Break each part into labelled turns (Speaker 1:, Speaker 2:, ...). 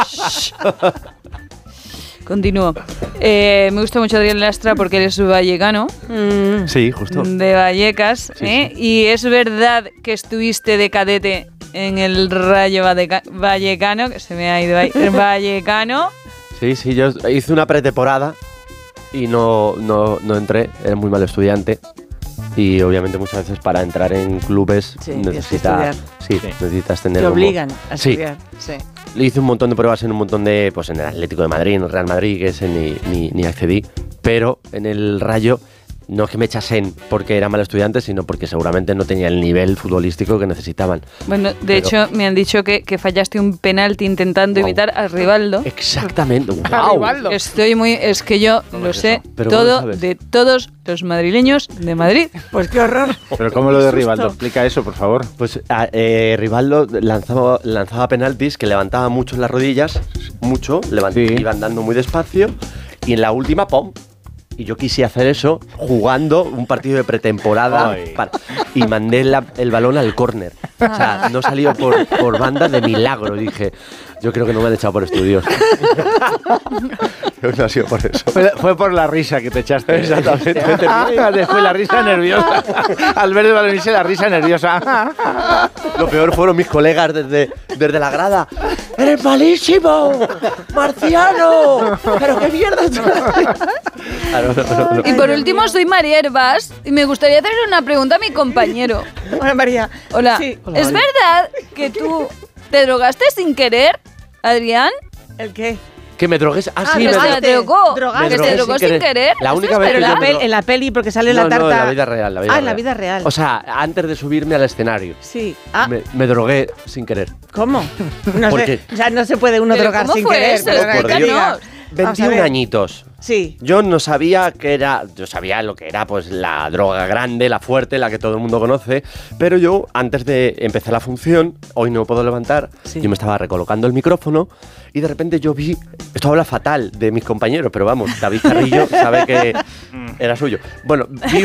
Speaker 1: Continúo. Me gusta mucho Adrián Lastra porque él es vallecano.
Speaker 2: Sí, justo.
Speaker 1: De Vallecas.
Speaker 2: Sí.
Speaker 1: Y es verdad que estuviste de cadete en el Rayo Vallecano, que se me ha ido ahí. Vallecano.
Speaker 2: Sí, yo hice una pretemporada y no entré, era muy mal estudiante. Y obviamente muchas veces para entrar en clubes necesitas tener.
Speaker 3: Te obligan a estudiar.
Speaker 1: Sí.
Speaker 2: Le hice un montón de pruebas en un montón de, pues en el Atlético de Madrid, en el Real Madrid, que ese ni accedí. Pero en el Rayo no es que me echasen porque era mal estudiante, sino porque seguramente no tenía el nivel futbolístico que necesitaban.
Speaker 1: Bueno, de hecho me han dicho que fallaste un penalti intentando imitar a Rivaldo.
Speaker 2: Exactamente.
Speaker 4: ¡Wow!
Speaker 1: Es que yo lo sé todo de todos los madrileños de Madrid.
Speaker 3: Pues qué horror.
Speaker 4: Pero ¿cómo lo de Rivaldo? Explica eso, por favor.
Speaker 2: Pues Rivaldo lanzaba penaltis que levantaba mucho las rodillas, iban dando muy despacio, y en la última, ¡pum! Y yo quise hacer eso jugando un partido de pretemporada y mandé el balón al córner. O sea, no salió por banda de milagro. Dije, yo creo que no me han echado por estudios. No ha sido por eso.
Speaker 4: Fue por la risa que te echaste.
Speaker 2: Exactamente.
Speaker 4: Después la risa nerviosa. Al ver el balón irse, la risa nerviosa.
Speaker 2: Lo peor fueron mis colegas desde la grada. ¡Eres malísimo! ¡Marciano! ¿Pero qué mierda! No.
Speaker 1: Y por último, soy María Hervás y me gustaría hacer una pregunta a mi compañero.
Speaker 3: Hola, María.
Speaker 1: Hola.
Speaker 3: Sí.
Speaker 1: ¿Es verdad que tú te drogaste sin querer, Adrián?
Speaker 3: ¿El qué?
Speaker 2: Que me drogues.
Speaker 1: Sí, me drogó.
Speaker 3: Drogaste.
Speaker 1: Que te drogó sin querer.
Speaker 2: La única vez
Speaker 3: Pero
Speaker 2: que
Speaker 3: en la peli, porque sale la tarta.
Speaker 2: No, en la vida real.
Speaker 3: En la vida real.
Speaker 2: O sea, antes de subirme al escenario.
Speaker 3: Sí.
Speaker 2: Me drogué sin querer.
Speaker 3: ¿Cómo? No
Speaker 2: ¿Por
Speaker 3: sé.
Speaker 2: qué?
Speaker 3: O sea, no se puede uno drogar sin querer.
Speaker 1: Eso?
Speaker 2: Explícanos. 21 añitos.
Speaker 3: Sí.
Speaker 2: Yo no sabía qué era, yo sabía lo que era pues la droga grande, la fuerte, la que todo el mundo conoce, pero yo antes de empezar la función, hoy no puedo levantar, yo me estaba recolocando el micrófono y de repente yo vi, esto habla fatal de mis compañeros, pero vamos, David Carrillo sabe que era suyo. Bueno, vi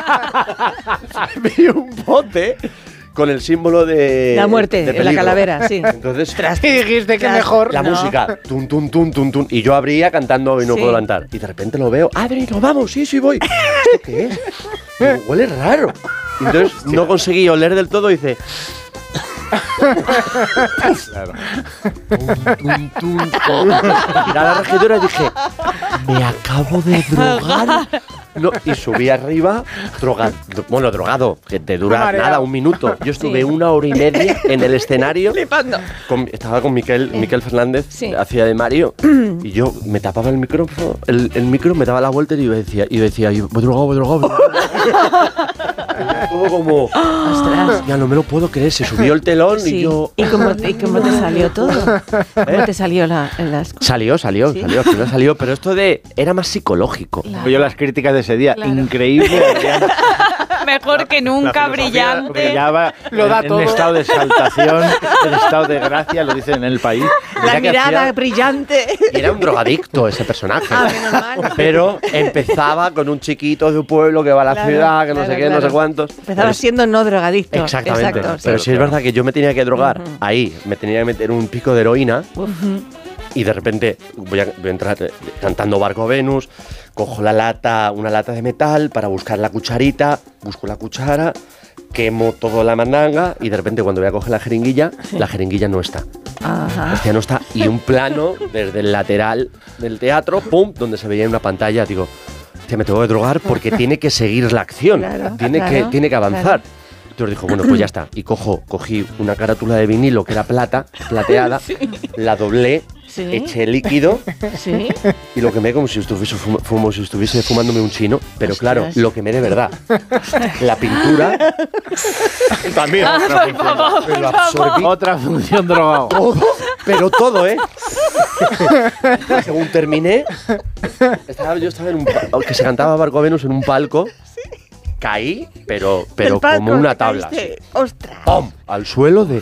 Speaker 2: un bote con el símbolo de
Speaker 3: la muerte,
Speaker 2: de
Speaker 3: en la calavera, sí.
Speaker 2: Entonces,
Speaker 4: y dijiste que mejor.
Speaker 2: La música, tun, tun, tun, tun, tun. Y yo abría cantando y no puedo levantar. Y de repente lo veo, Adri, nos vamos, sí, voy. ¿Esto qué es? Digo, huele raro. Y entonces no conseguí oler del todo y dice...
Speaker 4: Claro.
Speaker 2: Miré a la regidora y dije, me acabo de drogar. No, y subí arriba, drogado, que te dura nada, un minuto. Yo estuve 1 hora y media en el escenario.
Speaker 3: Flipando.
Speaker 2: Estaba con Miquel Fernández, hacía de Mario, y yo me tapaba el micrófono, el micro me daba la vuelta y decía, voy drogado. Todo como,
Speaker 3: ostras,
Speaker 2: ya no me lo puedo creer, se subió el telón y yo...
Speaker 3: ¿Y cómo te salió todo? ¿Cómo te salió las cosas?
Speaker 2: Salió, al final salió, pero esto era más psicológico.
Speaker 4: Claro. Yo las críticas de ese día, increíble.
Speaker 1: Mejor que nunca, brillante.
Speaker 4: Brillaba,
Speaker 1: lo da
Speaker 4: en
Speaker 1: todo.
Speaker 4: En estado de exaltación, en estado de gracia, lo dicen en el país.
Speaker 3: La mirada brillante.
Speaker 2: Y era un drogadicto ese personaje.
Speaker 3: Menos mal.
Speaker 2: Pero empezaba con un chiquito de un pueblo que va a la ciudad, que no sé qué, no sé cuántos.
Speaker 3: Empezaba siendo no drogadicto.
Speaker 2: Exactamente.
Speaker 3: Exacto,
Speaker 2: pero sí es verdad que yo me tenía que drogar ahí, me tenía que meter un pico de heroína. Y de repente voy a entrar cantando Barco Venus, cojo una lata de metal para buscar la cucharita, busco la cuchara, quemo toda la mandanga y de repente cuando voy a coger la jeringuilla no está. Hostia, no está. Y un plano desde el lateral del teatro, pum, donde se veía en una pantalla, digo, hostia, me tengo que drogar porque tiene que seguir la acción, tiene que avanzar. Entonces dijo, bueno, pues ya está. Y cogí una carátula de vinilo que era plateada, la doblé, eché líquido y lo quemé como si estuviese fumándome un chino. Pero claro, lo quemé de verdad. La pintura también. Me lo absorbí.
Speaker 4: Otra función drogado.
Speaker 2: Pero todo, ¿eh? Según terminé, yo estaba en que se cantaba Barco Venus en un palco. Caí, pero como una tabla.
Speaker 3: ¡Ostras!
Speaker 2: ¡Pum! Al suelo de...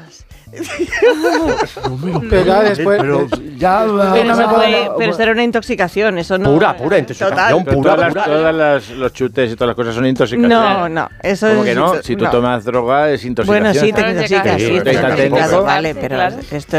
Speaker 4: Pero después...
Speaker 3: Pero esto era una intoxicación, eso no...
Speaker 2: Pura intoxicación, pura.
Speaker 4: Todos los chutes y todas las cosas son intoxicaciones.
Speaker 3: No, eso
Speaker 4: ¿Cómo
Speaker 3: es...
Speaker 4: que no? Si tú tomas droga es intoxicación.
Speaker 3: Bueno, sí, te intoxicas.
Speaker 4: Sí,
Speaker 3: Vale, pero esto